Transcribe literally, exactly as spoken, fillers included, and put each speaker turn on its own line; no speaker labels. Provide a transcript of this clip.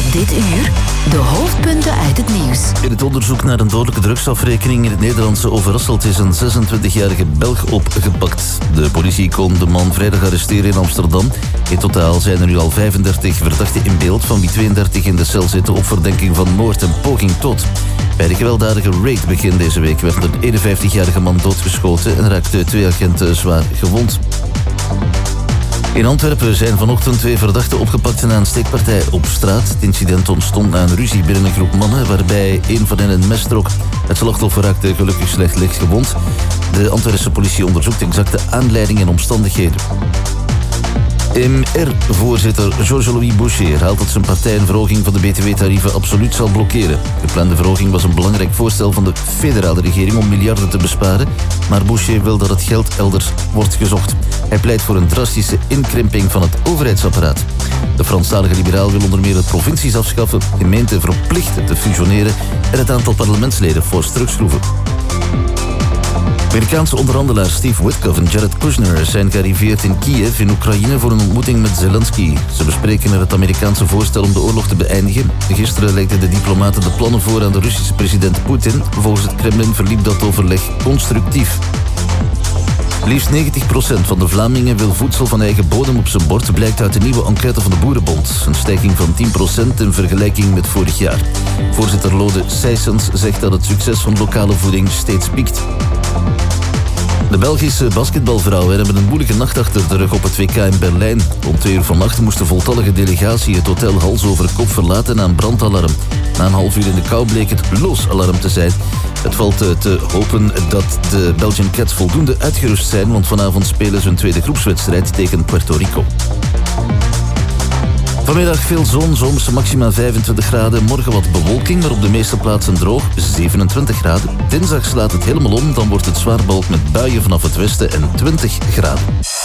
Dit uur de hoofdpunten uit het nieuws.
In het onderzoek naar een dodelijke drugsafrekening in het Nederlandse Overasselt is een zesentwintigjarige Belg opgepakt. De politie kon de man vrijdag arresteren in Amsterdam. In totaal zijn er nu al vijfendertig verdachten in beeld, van wie tweeëndertig in de cel zitten op verdenking van moord en poging tot. Bij de gewelddadige raid begin deze week werd een eenenvijftigjarige man doodgeschoten en raakte twee agenten zwaar gewond. In Antwerpen zijn vanochtend twee verdachten opgepakt na een steekpartij op straat. Het incident ontstond na een ruzie binnen een groep mannen, waarbij een van hen een mes trok. Het slachtoffer raakte gelukkig slecht licht gewond. De Antwerpse politie onderzoekt exacte aanleiding en omstandigheden. M R-voorzitter Georges-Louis Boucher haalt dat zijn partij een verhoging van de B T W-tarieven absoluut zal blokkeren. De geplande verhoging was een belangrijk voorstel van de federale regering om miljarden te besparen, maar Boucher wil dat het geld elders wordt gezocht. Hij pleit voor een drastische inkrimping van het overheidsapparaat. De Franstalige liberaal wil onder meer het provincies afschaffen, gemeenten verplichten te fusioneren en het aantal parlementsleden fors terugschroeven. Amerikaanse onderhandelaars Steve Witkoff en Jared Kushner zijn gearriveerd in Kiev in Oekraïne voor een ontmoeting met Zelensky. Ze bespreken er het Amerikaanse voorstel om de oorlog te beëindigen. Gisteren legden de diplomaten de plannen voor aan de Russische president Poetin. Volgens het Kremlin verliep dat overleg constructief. Liefst negentig procent van de Vlamingen wil voedsel van eigen bodem op zijn bord, blijkt uit de nieuwe enquête van de Boerenbond. Een stijging van tien procent in vergelijking met vorig jaar. Voorzitter Lode Sijsens zegt dat het succes van lokale voeding steeds piekt. De Belgische basketbalvrouwen hebben een moeilijke nacht achter de rug op het W K in Berlijn. Om twee uur vannacht moest de voltallige delegatie het hotel hals over kop verlaten na een brandalarm. Na een half uur in de kou bleek het loosalarm te zijn. Het valt te hopen dat de Belgian Cats voldoende uitgerust zijn, want vanavond spelen ze hun tweede groepswedstrijd tegen Puerto Rico. Vanmiddag veel zon, zomerse maxima vijfentwintig graden. Morgen wat bewolking, maar op de meeste plaatsen droog, zevenentwintig graden. Dinsdag slaat het helemaal om, dan wordt het zwaar bewolkt met buien vanaf het westen en twintig graden.